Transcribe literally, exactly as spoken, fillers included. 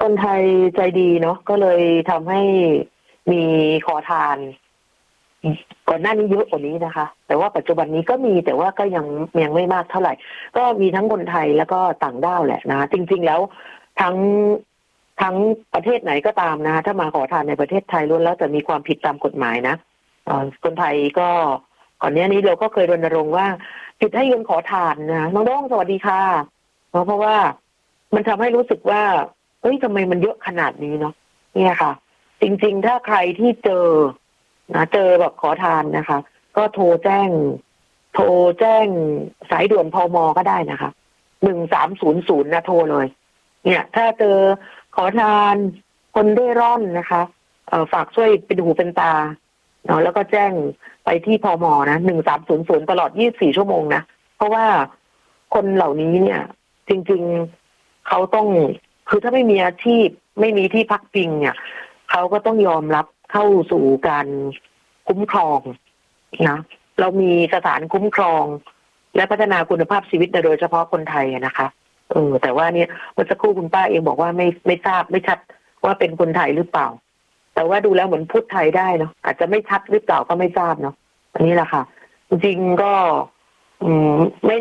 คนไทยใจดีเนาะก็เลยทำให้มีขอทานก่อนหน้านี้เยอะกว่านี้นะคะ แต่ว่าปัจจุบันนี้ก็มีแต่ว่าก็ยังยังไม่มากเท่าไหร่ก็มีทั้งคนไทยแล้วก็ต่างด้าวแหละนะจริงๆแล้วทั้งทั้งประเทศไหนก็ตามนะถ้ามาขอทานในประเทศไทยล้วนแล้วจะมีความผิดตามกฎหมายนะคนไทยก็ก่อนหน้านี้เราก็เคยรณรงค์ว่าผิดให้เงินขอทานนะน้องๆสวัสดีค่ะเพราะว่ามันทำให้รู้สึกว่าเฮ้ยทำไมมันเยอะขนาดนี้เนาะเนี่ยค่ะจริงๆถ้าใครที่เจอนะเจอแบบขอทานนะคะก็โทรแจ้งโทรแจ้งสายด่วนพม.ก็ได้นะคะหนึ่งสามศูนย์ศูนย์นะโทรเลยเนี่ยถ้าเจอขอทานคนเร่ร่อนนะคะเอ่อฝากช่วยเป็นหูเป็นตาเนาะแล้วก็แจ้งไปที่พม.นะหนึ่งสามศูนย์ศูนย์ตลอดยี่สิบสี่ชั่วโมงนะเพราะว่าคนเหล่านี้เนี่ยจริงๆเขาต้องคือถ้าไม่มีอาชีพไม่มีที่พักพิงเนี่ยเขาก็ต้องยอมรับเข้าสู่การคุ้มครองนะเรามีสถานคุ้มครองและพัฒนาคุณภาพชีวิตโดยเฉพาะคนไทยนะคะเออแต่ว่าเนี่ยเมื่อสักครู่คุณป้าเองบอกว่าไม่ไม่ทราบไม่ชัดว่าเป็นคนไทยหรือเปล่าแต่ว่าดูแล้วเหมือนพูดไทยได้เนาะอาจจะไม่ชัดหรือเปล่าก็ไม่ทราบเนาะอันนี้แหละค่ะจริงๆก็อืมไม่